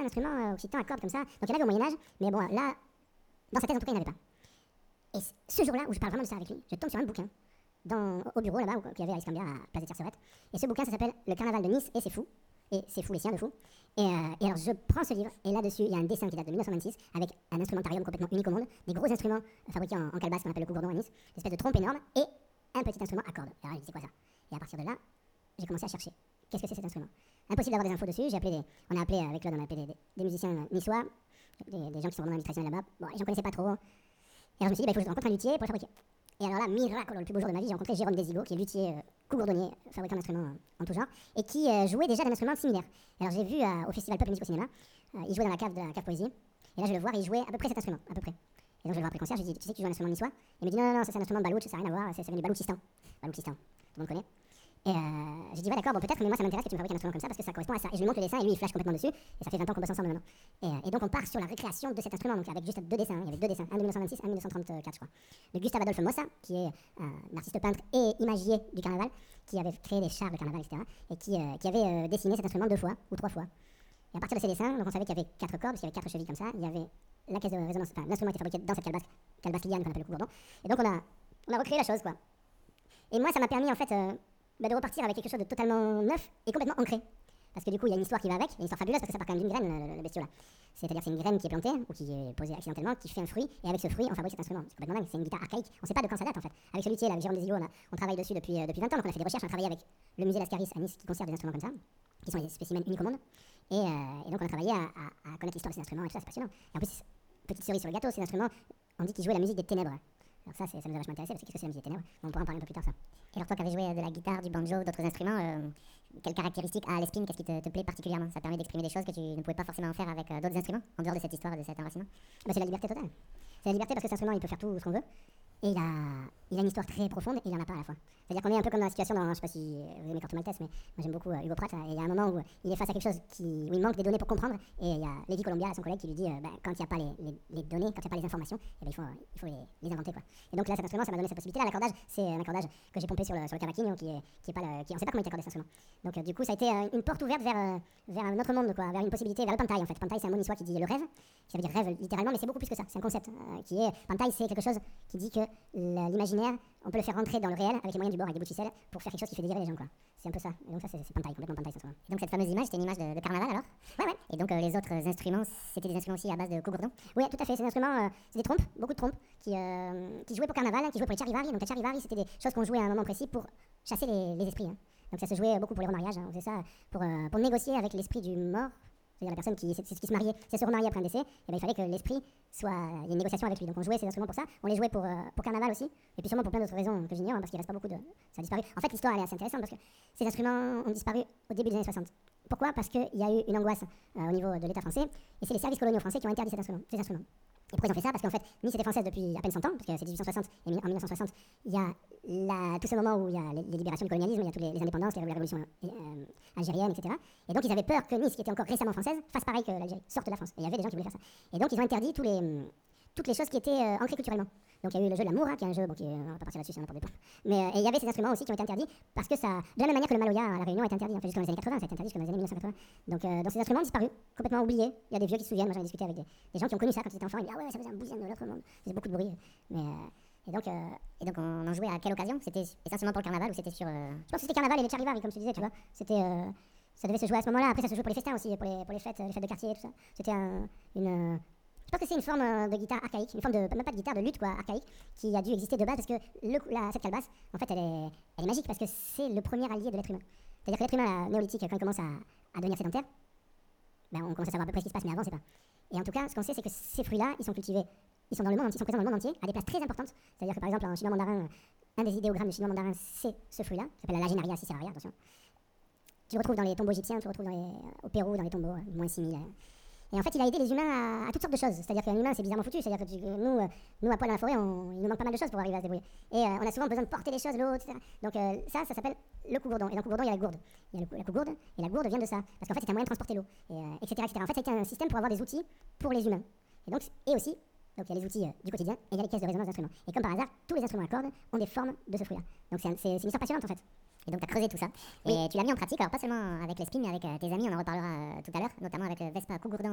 un instrument occitan à cordes comme ça. Donc il y en avait au Moyen-Âge, mais bon, là, dans sa thèse en tout cas, il n'y en avait pas. Et ce jour-là, où je parle vraiment de ça avec lui, je tombe sur un bouquin au bureau là-bas, qu'il y avait à Escambia, à Place des Tiercerettes. Et ce bouquin, ça s'appelle Le Carnaval de Nice et c'est fou. Et c'est fou, les siens de fou. Et alors je prends ce livre, et là-dessus, il y a un dessin qui date de 1926, avec un instrumentarium complètement unique au monde, des gros instruments fabriqués en calebasse qu'on appelle le cougourdon à Nice, une espèce de trompe énorme, et un petit instrument à cordes. Alors je dis, c'est quoi ça? Et à partir de là, j'ai commencé à chercher. Qu'est-ce que c'est cet instrument? Impossible d'avoir des infos dessus. On a appelé avec Claude, on a appelé des musiciens niçois, des gens qui sont vraiment dans l'industrie traditionnelle là-bas. Bon, j'en connaissais pas trop. Et alors je me suis dit, il faut que je rencontre un luthier pour le fabriquer. Et alors là, miracle, le plus beau jour de ma vie, j'ai rencontré Jérôme Desigo, qui est luthier cougourdonnier, fabricant d'instruments en tout genre, et qui jouait déjà d'un instrument similaire. Alors j'ai vu au festival Pop Musique au cinéma, il jouait dans la cave Poésie, et là je le vois, il jouait à peu près cet instrument, à peu près. Et donc je le vois après le concert, je lui dis, tu sais que tu joues un instrument niçois? Il me dit, non, ça c'est un instrument de Balouch, ça n'a rien à voir, ça vient du Balouchistan. Balouchistan, tout le monde connaît. Et j'ai dit, ouais, d'accord, bon, peut-être, mais moi ça m'intéresse que tu me fabriques un instrument comme ça parce que ça correspond à ça. Et je lui montre le dessin et lui il flash complètement dessus. Et ça fait 20 ans qu'on bosse ensemble maintenant. Et donc on part sur la récréation de cet instrument, donc avec juste deux dessins. Il y avait deux dessins, un de 1926, un de 1934, je crois. De Gustave Adolphe Mossa, qui est un artiste peintre et imagier du carnaval, qui avait créé des chars de carnaval, etc. Et qui avait dessiné cet instrument 2 fois ou 3 fois. Et à partir de ces dessins, donc on savait qu'il y avait 4 cordes, parce qu'il y avait 4 chevilles comme ça. Il y avait la caisse de résonance, enfin l'instrument était fabriqué dans cette calebasse liane qu'on appelle le cougourdon. Et donc on a recréé la chose, quoi. Et moi ça m'a permis en fait de repartir avec quelque chose de totalement neuf et complètement ancré. Parce que du coup, il y a une histoire qui va avec, une histoire fabuleuse parce que ça part quand même d'une graine, le bestiau là. C'est-à-dire que c'est une graine qui est plantée ou qui est posée accidentellement, qui fait un fruit, et avec ce fruit, on fabrique cet instrument. C'est complètement dingue, c'est une guitare archaïque. On sait pas de quand ça date en fait. Avec ce luthier là, avec Jérôme Desigo, on travaille dessus depuis 20 ans, donc on a fait des recherches, on a travaillé avec le musée Lascaris à Nice qui conserve des instruments comme ça, qui sont des spécimens uniques au monde. Et donc on a travaillé à connaître l'histoire de ces instruments et tout ça, c'est passionnant. Et en plus, petite cerise sur le gâteau, ces instruments, on dit qu'ils jouaient la musique des ténèbres. Alors ça nous a vachement intéressé parce que qu'est-ce que c'est la musique des ténèbres? On pourra en parler un peu plus tard ça. Et alors toi qui avais joué de la guitare, du banjo, d'autres instruments, quelles caractéristiques a l'espine? Qu'est-ce qui te plaît particulièrement? Ça permet d'exprimer des choses que tu ne pouvais pas forcément faire avec d'autres instruments, en dehors de cette histoire, de cet enracinement? C'est la liberté totale. C'est la liberté parce que cet instrument il peut faire tout ce qu'on veut. Et il a une histoire très profonde et il en a pas à la fois. C'est-à-dire qu'on est un peu comme dans la situation je sais pas si vous aimez Corto Maltese, mais moi j'aime beaucoup Hugo Pratt, et il y a un moment où il est face à quelque chose où il manque des données pour comprendre, et il y a Levi Colombia, son collègue, qui lui dit quand il n'y a pas les données, quand il n'y a pas les informations, il faut les inventer, quoi. Et donc là cet instrument ça m'a donné cette possibilité là. L'accordage, c'est un accordage que j'ai pompé sur le cavaquinho qui est pas on sait pas comment il accordé cet instrument. Donc du coup ça a été une porte ouverte vers un autre monde, quoi, vers une possibilité, vers le pantai en fait. Pantai c'est un mot niçois qui dit le rêve, qui veut dire rêve littéralement, mais c'est beaucoup plus que ça. C'est un concept qui est pantai, c'est quelque chose qui dit que l'imaginaire, on peut le faire rentrer dans le réel avec les moyens du bord, avec des bouts de ficelle, pour faire quelque chose qui fait délirer les gens, quoi. C'est un peu ça. Et donc ça c'est pantai, complètement pantai ça. Et donc cette fameuse image, c'était une image de carnaval alors? Ouais. Et donc les autres instruments, c'était des instruments aussi à base de cougourdon? Oui, tout à fait. C'est des instruments, c'est des trompes, beaucoup de trompes, qui jouaient pour carnaval, qui jouaient pour les charivari. Donc les charivari, c'était des choses qu'on jouait à un moment précis pour chasser les esprits. Donc ça se jouait beaucoup pour les remariages. On faisait ça pour négocier avec l'esprit du mort. C'est-à-dire la personne qui se mariait, si elle se remariait après un décès, et il fallait que l'esprit il y ait une négociation avec lui. Donc on jouait ces instruments pour ça, on les jouait pour carnaval aussi, et puis sûrement pour plein d'autres raisons que j'ignore, parce qu'il reste pas beaucoup de... Ça a disparu. En fait l'histoire elle est assez intéressante parce que ces instruments ont disparu au début des années 60. Pourquoi? Parce qu'il y a eu une angoisse au niveau de l'État français, et c'est les services coloniaux français qui ont interdit ces instruments. Et pourquoi ils ont fait ça? Parce qu'en fait, Nice était française depuis à peine 100 ans, parce que c'est 1860, et en 1960, il y a tout ce moment où il y a les libérations du colonialisme, il y a toutes les indépendances, la révolution algérienne, etc. Et donc ils avaient peur que Nice, qui était encore récemment française, fasse pareil que l'Algérie, sorte de la France. Et il y avait des gens qui voulaient faire ça. Et donc ils ont interdit toutes les choses qui étaient ancrées culturellement. Donc il y a eu le jeu de l'amour, qui est un jeu, on va pas partir là-dessus, c'est n'importe quoi. Mais il y avait ces instruments aussi qui ont été interdits, parce que ça, de la même manière que le maloya à la Réunion est interdit, en fait, jusqu'aux années 80, ça a été interdit jusqu'aux années 1980. Donc ces instruments ont disparu, complètement oubliés. Il y a des vieux qui se souviennent, moi j'en ai discuté avec des gens qui ont connu ça quand ils étaient enfants, ils disaient ah ouais, ça faisait un bousin de l'autre monde, ça faisait beaucoup de bruit. Et donc on en jouait à quelle occasion? C'était essentiellement pour le carnaval ou c'était sur... Je pense que c'était carnaval et les charivari, comme tu disais, tu vois. C'était... ça devait se jouer à ce moment-là, après ça se jouait pour les festins aussi, pour les fêtes de quartier et tout ça. C'était je pense que c'est une forme de guitare archaïque, une forme de, même pas de guitare, de lutte quoi, archaïque, qui a dû exister de base parce que cette calebasse, en fait, elle est magique parce que c'est le premier allié de l'être humain. C'est-à-dire que l'être humain néolithique, quand il commence à devenir sédentaire, on commence à savoir à peu près ce qui se passe, mais avant, c'est pas. Et en tout cas, ce qu'on sait, c'est que ces fruits-là, ils sont cultivés, ils sont dans le monde, ils sont présents dans le monde entier, à des places très importantes. C'est-à-dire que par exemple, en chinois mandarin, un des idéogrammes de chinois mandarin, c'est ce fruit-là, qui s'appelle la Lagenaria ciceraria, attention. Tu le retrouves dans les tombeaux égyptiens, tu le retrouves au Pérou, dans les tombeaux moins 6000. Et en fait, il a aidé les humains à toutes sortes de choses. C'est-à-dire qu'un humain, c'est bizarrement foutu. C'est-à-dire que nous à poil dans la forêt, il nous manque pas mal de choses pour arriver à se débrouiller. Et on a souvent besoin de porter les choses, l'eau, etc. Donc ça s'appelle le cougourdon. Et dans le cougourdon, il y a la gourde. Il y a la cougourde, et la gourde vient de ça. Parce qu'en fait, c'est un moyen de transporter l'eau, etc., etc. En fait, ça a été un système pour avoir des outils pour les humains. Et aussi, donc il y a les outils du quotidien, et il y a les caisses de résonance d'instruments. Et comme par hasard, tous les instruments à cordes ont des formes de ce fruit-là. Donc c'est une histoire passionnante en fait. Et donc tu as creusé tout ça. Oui. Et tu l'as mis en pratique, alors pas seulement avec l'esprit, mais avec tes amis, on en reparlera tout à l'heure, notamment avec Vespa Cougourdin